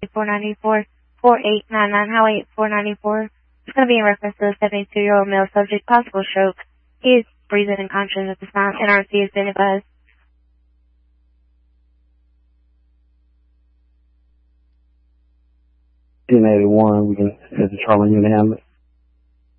8494 4899. Highway 8494. It's going to be in reference to a 72-year-old male subject, possible stroke. He is breathing and conscious at this time. NRC has been advised. 1081, we can have the Charlie unit handle it.